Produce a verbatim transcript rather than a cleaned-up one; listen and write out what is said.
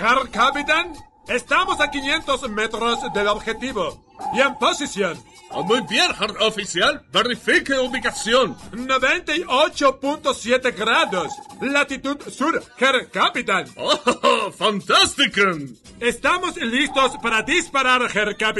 Herr Capitán, estamos a quinientos metros del objetivo. Y en posición. Oh, muy bien, Herr Oficial. Verifique ubicación. noventa y ocho punto siete grados. Latitud sur, Herr Capitán. ¡Oh, fantástico! Estamos listos para disparar, Herr Capitán.